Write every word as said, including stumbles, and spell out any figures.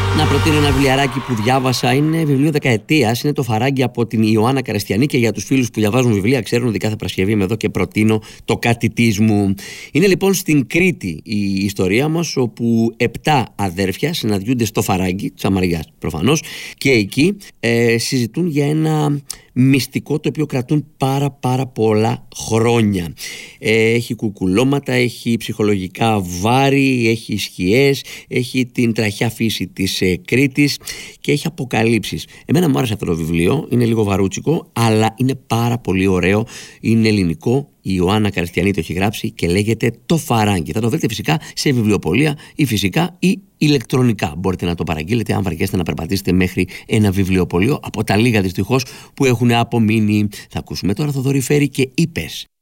Να προτείνω ένα βιβλιαράκι που διάβασα. Είναι βιβλίο δεκαετίας. Είναι το Φαράγγι από την Ιωάννα Καρεστιανή. Και για τους φίλους που διαβάζουν βιβλία, ξέρουν ότι κάθε Παρασκευή είμαι εδώ και προτείνω το κάτι της μου. Είναι λοιπόν στην Κρήτη η ιστορία μας, όπου επτά αδέρφια συναντιούνται στο Φαράγγι, της Αμαριάς προφανώς, και εκεί ε, συζητούν για ένα μυστικό το οποίο κρατούν πάρα πάρα πολλά χρόνια. Ε, έχει κουκουλώματα, έχει ψυχολογικά βάρη, έχει σκιές, έχει την τραχιά φύση της ε, Κρήτης και έχει αποκαλύψεις. Εμένα μου άρεσε αυτό το βιβλίο, είναι λίγο βαρούτσικο, αλλά είναι πάρα πολύ ωραίο, είναι ελληνικό. Η Ιωάννα Καρεστιανή το έχει γράψει και λέγεται Το Φαράγγι. Θα το βρείτε φυσικά σε βιβλιοπωλεία ή φυσικά ή ηλεκτρονικά. Μπορείτε να το παραγγείλετε αν βαριέστε να περπατήσετε μέχρι ένα βιβλιοπωλείο από τα λίγα δυστυχώς που έχουν απομείνει. Θα ακούσουμε τώρα Θοδωρή Φέρη και Είπες.